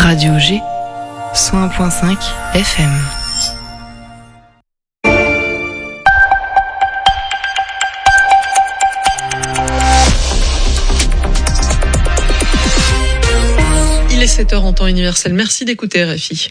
Radio G, 101.5 FM. Il est 7h en temps universel. Merci d'écouter RFI.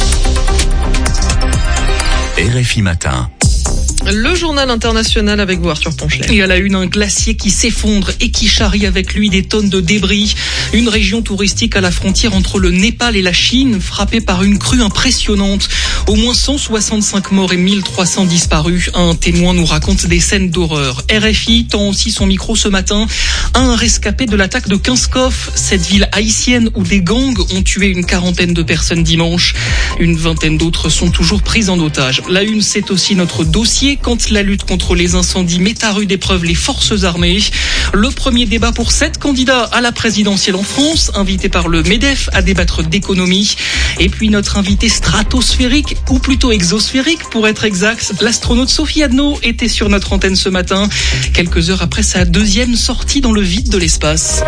RFI Matin. Le journal international avec vous, Arthur Ponchelet. Et à la une, un glacier qui s'effondre et qui charrie avec lui des tonnes de débris. Une région touristique à la frontière entre le Népal et la Chine, frappée par une crue impressionnante. Au moins 165 morts et 1300 disparus. Un témoin nous raconte des scènes d'horreur. RFI tend aussi son micro ce matin à un rescapé de l'attaque de Kinskov, cette ville haïtienne où des gangs ont tué une quarantaine de personnes dimanche. Une vingtaine d'autres sont toujours prises en otage. La une, c'est aussi notre dossier quand la lutte contre les incendies met à rude épreuve les forces armées. Le premier débat pour 7 candidats à la présidentielle en France, invités par le MEDEF à débattre d'économie. Et puis notre invité stratosphérique, ou plutôt exosphérique pour être exact, l'astronaute Sophie Adno était sur notre antenne ce matin, quelques heures après sa deuxième sortie dans le vide de l'espace.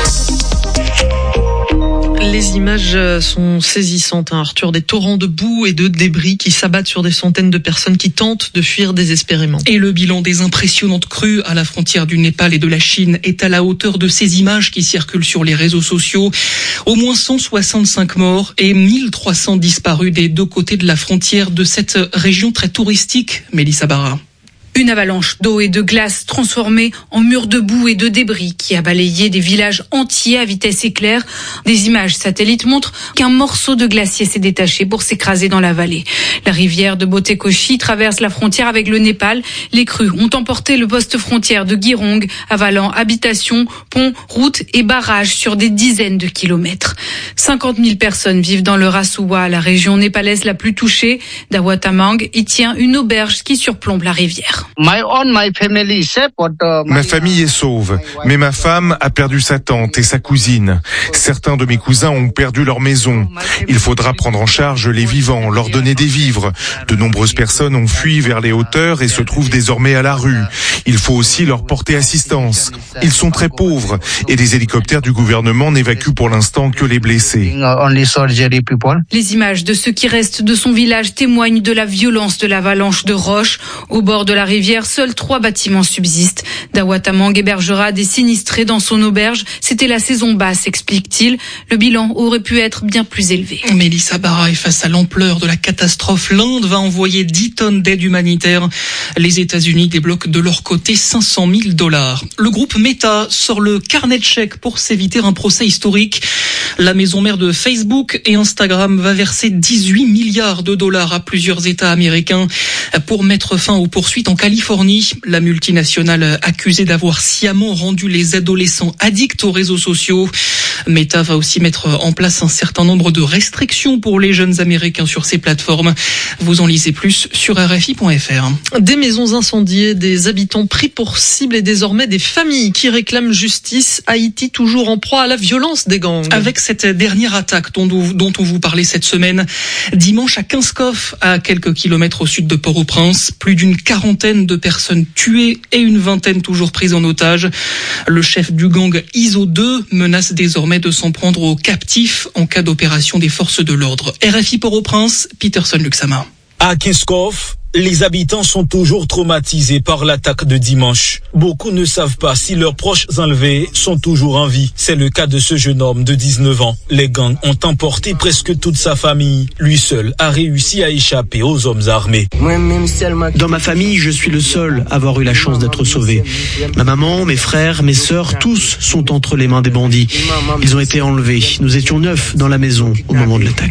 Les images sont saisissantes, Arthur, des torrents de boue et de débris qui s'abattent sur des centaines de personnes qui tentent de fuir désespérément. Et le bilan des impressionnantes crues à la frontière du Népal et de la Chine est à la hauteur de ces images qui circulent sur les réseaux sociaux. Au moins 165 morts et 1300 disparus des deux côtés de la frontière de cette région très touristique, Mélissa Barra. Une avalanche d'eau et de glace transformée en mur de boue et de débris qui a balayé des villages entiers à vitesse éclair. Des images satellites montrent qu'un morceau de glacier s'est détaché pour s'écraser dans la vallée. La rivière de Botekoshi traverse la frontière avec le Népal. Les crues ont emporté le poste frontière de Girong, avalant habitations, ponts, routes et barrages sur des dizaines de kilomètres. 50 000 personnes vivent dans le Rasuwa, la région népalaise la plus touchée. Dawatamang y tient une auberge qui surplombe la rivière. Ma famille est sauve, mais ma femme a perdu sa tante et sa cousine. Certains de mes cousins ont perdu leur maison. Il faudra prendre en charge les vivants, leur donner des vivres. De nombreuses personnes ont fui vers les hauteurs et se trouvent désormais à la rue. Il faut aussi leur porter assistance. Ils sont très pauvres et les hélicoptères du gouvernement n'évacuent pour l'instant que les blessés. Les images de ce qui reste de son village témoignent de la violence de l'avalanche de roches. Au bord de la rivière, seuls 3 bâtiments subsistent. Dawatamang hébergera des sinistrés dans son auberge. C'était la saison basse, explique-t-il. Le bilan aurait pu être bien plus élevé. Mélissa Barra est face à l'ampleur de la catastrophe. L'Inde va envoyer 10 tonnes d'aide humanitaire. Les États-Unis débloquent de leur côté $500 000. Le groupe Meta sort le carnet de chèques pour s'éviter un procès historique. La maison mère de Facebook et Instagram va verser $18 milliards à plusieurs États américains pour mettre fin aux poursuites en Californie. La multinationale accusée d'avoir sciemment rendu les adolescents addicts aux réseaux sociaux. Meta va aussi mettre en place un certain nombre de restrictions pour les jeunes Américains sur ces plateformes. Vous en lisez plus sur RFI.fr. Des maisons incendiées, des habitants pris pour cible et désormais des familles qui réclament justice. Haïti toujours en proie à la violence des gangs. Avec cette dernière attaque dont on vous parlait cette semaine, dimanche à Kinskov, à quelques kilomètres au sud de Port-au-Prince, plus d'une quarantaine de personnes tuées et une vingtaine toujours prises en otage. Le chef du gang ISO 2 menace désormais de s'en prendre aux captifs en cas d'opération des forces de l'ordre. RFI Port-au-Prince, Peterson Luxama. À Kinskov, les habitants sont toujours traumatisés par l'attaque de dimanche. Beaucoup ne savent pas si leurs proches enlevés sont toujours en vie. C'est le cas de ce jeune homme de 19 ans. Les gangs ont emporté presque toute sa famille. Lui seul a réussi à échapper aux hommes armés. Dans ma famille, je suis le seul à avoir eu la chance d'être sauvé. Ma maman, mes frères, mes sœurs, tous sont entre les mains des bandits. Ils ont été enlevés. Nous étions 9 dans la maison au moment de l'attaque.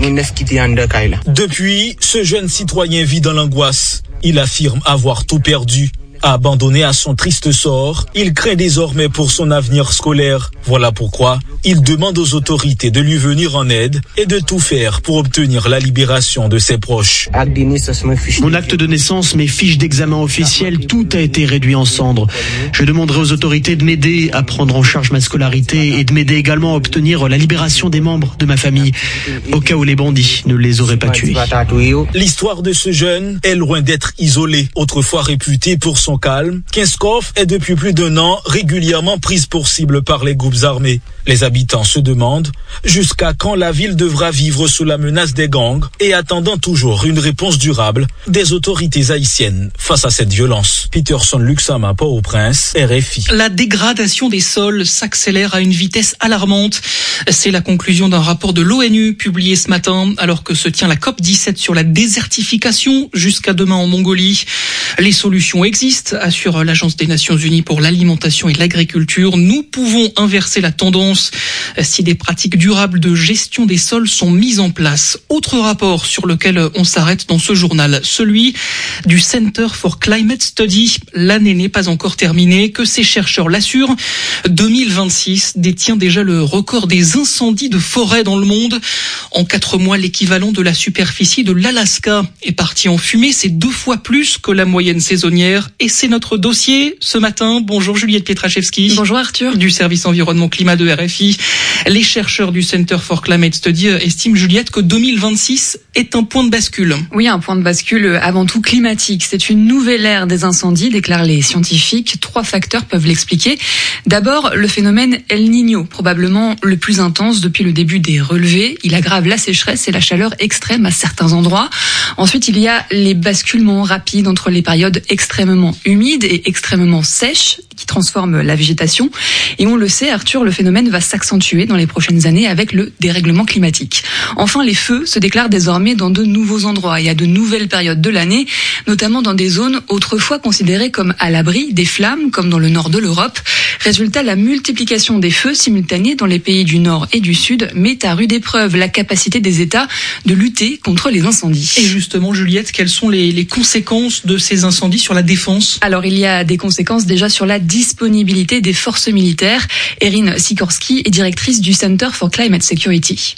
Depuis, ce jeune citoyen vit dans l'angoisse. Il affirme avoir tout perdu. Abandonné à son triste sort, il craint désormais pour son avenir scolaire. Voilà pourquoi il demande aux autorités de lui venir en aide et de tout faire pour obtenir la libération de ses proches. Mon acte de naissance, mes fiches d'examen officielles, tout a été réduit en cendres. Je demanderai aux autorités de m'aider à prendre en charge ma scolarité et de m'aider également à obtenir la libération des membres de ma famille, au cas où les bandits ne les auraient pas tués. L'histoire de ce jeune est loin d'être isolée. Autrefois réputé pour son calme, Kinskov est depuis plus d'1 an régulièrement prise pour cible par les groupes armés. Les habitants se demandent jusqu'à quand la ville devra vivre sous la menace des gangs et attendant toujours une réponse durable des autorités haïtiennes face à cette violence. Peterson Luxama, Port-au-Prince, RFI. La dégradation des sols s'accélère à une vitesse alarmante. C'est la conclusion d'un rapport de l'ONU publié ce matin alors que se tient la COP17 sur la désertification jusqu'à demain en Mongolie. Les solutions existent, assure l'Agence des Nations Unies pour l'alimentation et l'agriculture. Nous pouvons inverser la tendance si des pratiques durables de gestion des sols sont mises en place. Autre rapport sur lequel on s'arrête dans ce journal, celui du Center for Climate Study. L'année n'est pas encore terminée, que ces chercheurs l'assurent. 2026 détient déjà le record des incendies de forêt dans le monde. En 4 mois, l'équivalent de la superficie de l'Alaska est parti en fumée. C'est 2 fois plus que la moyenne saisonnière. Et c'est notre dossier ce matin. Bonjour Juliette Pietraszewski. Bonjour Arthur. Du service environnement climat de RFI. Les chercheurs du Center for Climate Study estiment, Juliette, que 2026 est un point de bascule. Oui, un point de bascule avant tout climatique. C'est une nouvelle ère des incendies, déclarent les scientifiques. 3 facteurs peuvent l'expliquer. D'abord, le phénomène El Niño, probablement le plus intense depuis le début des relevés. Il aggrave la sécheresse et la chaleur extrême à certains endroits. Ensuite, il y a les basculements rapides entre les périodes extrêmement humides et extrêmement sèches qui transforment la végétation. Et on le sait, Arthur, le phénomène va s'accentuer dans les prochaines années avec le dérèglement climatique. Enfin, les feux se déclarent désormais dans de nouveaux endroits et à de nouvelles périodes de l'année, notamment dans des zones autrefois considérées comme à l'abri des flammes, comme dans le nord de l'Europe. Résultat, la multiplication des feux simultanés dans les pays du Nord et du Sud met à rude épreuve la capacité des États de lutter contre les incendies. Et justement, Juliette, quelles sont les conséquences de ces incendies sur la défense ? Alors, il y a des conséquences déjà sur la disponibilité des forces militaires. Erin Sikorski est directrice du Center for Climate Security.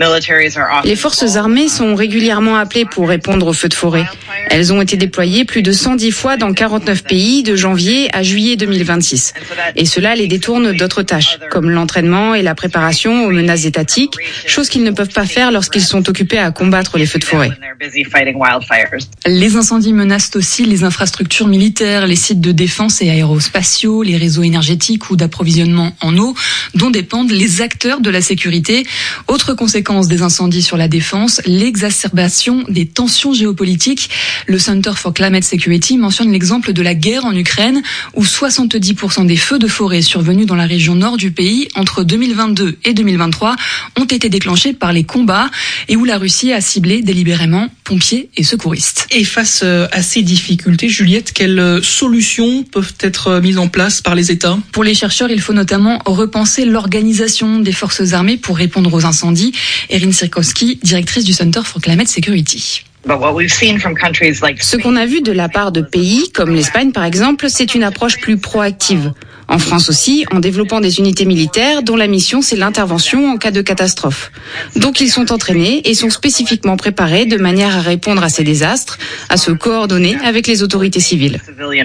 Les forces armées sont régulièrement appelées pour répondre aux feux de forêt. Elles ont été déployées plus de 110 fois dans 49 pays de janvier à juillet 2026. Et cela les détourne d'autres tâches, comme l'entraînement et la préparation aux menaces étatiques, chose qu'ils ne peuvent pas faire lorsqu'ils sont occupés à combattre les feux de forêt. Les incendies menacent aussi les infrastructures militaires, les sites de défense et aérospatiaux, les réseaux énergétiques ou d'approvisionnement en eau, dont dépendent les acteurs de la sécurité. Autre conséquence des incendies sur la défense, l'exacerbation des tensions géopolitiques. Le Center for Climate Security mentionne l'exemple de la guerre en Ukraine, où 70% des feux de forêt survenus dans la région nord du pays entre 2022 et 2023 ont été déclenchés par les combats et où la Russie a ciblé délibérément pompiers et secouristes. Et face à ces difficultés, Juliette, quelles solutions peuvent être mises en place par les États ? Pour les chercheurs, il faut notamment repenser l'organisation des forces armées pour répondre aux incendies. Erin Sikorski, directrice du Center for Climate Security. Ce qu'on a vu de la part de pays comme l'Espagne par exemple, c'est une approche plus proactive. En France aussi, en développant des unités militaires dont la mission c'est l'intervention en cas de catastrophe. Donc ils sont entraînés et sont spécifiquement préparés de manière à répondre à ces désastres, à se coordonner avec les autorités civiles.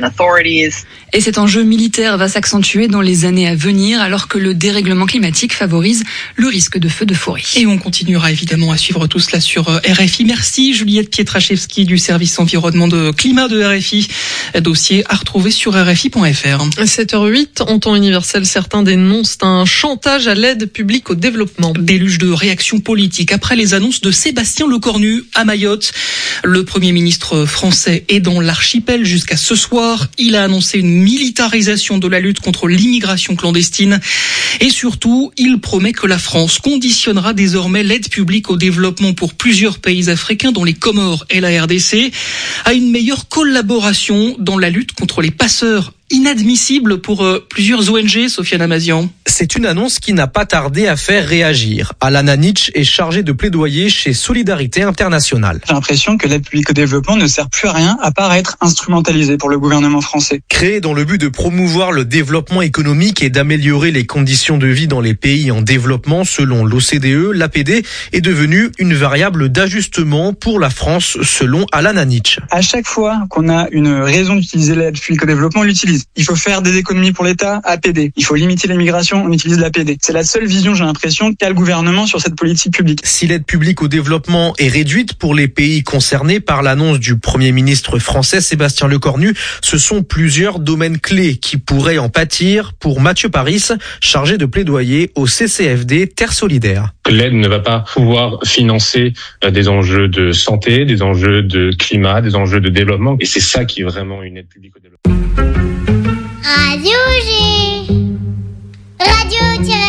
Et cet enjeu militaire va s'accentuer dans les années à venir alors que le dérèglement climatique favorise le risque de feux de forêt. Et on continuera évidemment à suivre tout cela sur RFI. Merci Juliette Pietraszewski du service environnement de climat de RFI. Dossier à retrouver sur RFI.fr. 7h08. En temps universel, certains dénoncent un chantage à l'aide publique au développement. Déluge de réactions politiques après les annonces de Sébastien Lecornu à Mayotte. Le Premier ministre français est dans l'archipel jusqu'à ce soir. Il a annoncé une militarisation de la lutte contre l'immigration clandestine. Et surtout, il promet que la France conditionnera désormais l'aide publique au développement pour plusieurs pays africains, dont les Comores et la RDC, à une meilleure collaboration dans la lutte contre les passeurs. Inadmissible pour plusieurs ONG, Sofiane Amazian. C'est une annonce qui n'a pas tardé à faire réagir. Alan Hanich est chargé de plaidoyer chez Solidarité Internationale. J'ai l'impression que l'aide publique au développement ne sert plus à rien à part à être instrumentalisée pour le gouvernement français. Créée dans le but de promouvoir le développement économique et d'améliorer les conditions de vie dans les pays en développement, selon l'OCDE, l'APD est devenue une variable d'ajustement pour la France, selon Alan Hanich. À chaque fois qu'on a une raison d'utiliser l'aide publique au développement, on l'utilise. utilise. Il faut faire des économies pour l'État, APD. Il faut limiter l'immigration, on utilise l'APD. C'est la seule vision, j'ai l'impression, qu'a le gouvernement sur cette politique publique. Si l'aide publique au développement est réduite pour les pays concernés par l'annonce du Premier ministre français Sébastien Lecornu, ce sont plusieurs domaines clés qui pourraient en pâtir pour Mathieu Paris, chargé de plaidoyer au CCFD Terre Solidaire. L'aide ne va pas pouvoir financer des enjeux de santé, des enjeux de climat, des enjeux de développement. Et c'est ça qui est vraiment une aide publique au développement. Radio G. Radio